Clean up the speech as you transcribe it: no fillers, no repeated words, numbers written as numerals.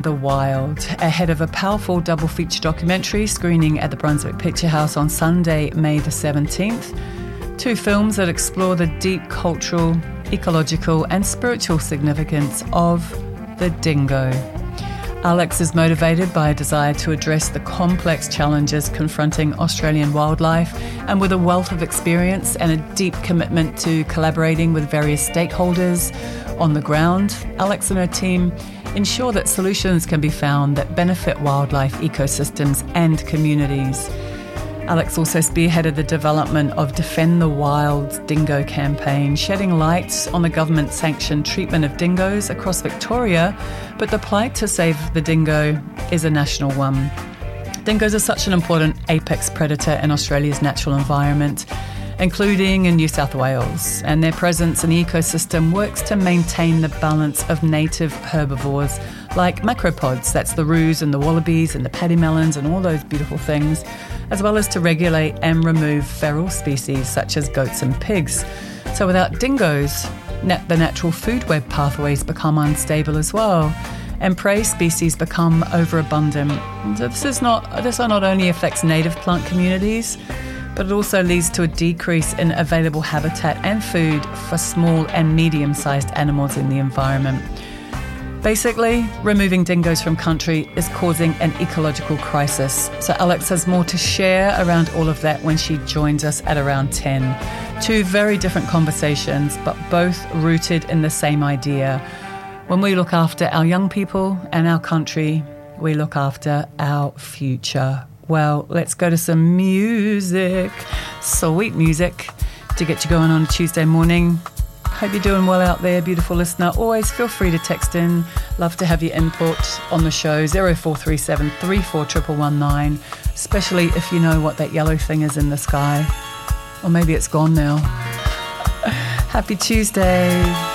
the Wild, ahead of a powerful double feature documentary screening at the Brunswick Picture House on Sunday, May the 17th. Two films that explore the deep cultural, ecological and spiritual significance of the dingo. Alex is motivated by a desire to address the complex challenges confronting Australian wildlife, and with a wealth of experience and a deep commitment to collaborating with various stakeholders on the ground, Alex and her team ensure that solutions can be found that benefit wildlife ecosystems and communities. Alex also spearheaded the development of Defend the Wild Dingo campaign, shedding light on the government-sanctioned treatment of dingoes across Victoria, but the plight to save the dingo is a national one. Dingoes are such an important apex predator in Australia's natural environment, including in New South Wales, and their presence in the ecosystem works to maintain the balance of native herbivores like macropods, that's the roos and the wallabies and the paddymellons and all those beautiful things, as well as to regulate and remove feral species such as goats and pigs. So without dingoes, the natural food web pathways become unstable as well, and prey species become overabundant. So this not only affects native plant communities, but it also leads to a decrease in available habitat and food for small and medium-sized animals in the environment. Basically, removing dingoes from country is causing an ecological crisis. So Alex has more to share around all of that when she joins us at around 10. Two very different conversations, but both rooted in the same idea. When we look after our young people and our country, we look after our future. Well, let's go to some music, sweet music, to get you going on a Tuesday morning. Hope you're doing well out there, beautiful listener. Always feel free to text in. Love to have your input on the show, 0437 34 119, especially if you know what that yellow thing is in the sky. Or maybe it's gone now. Happy Tuesday.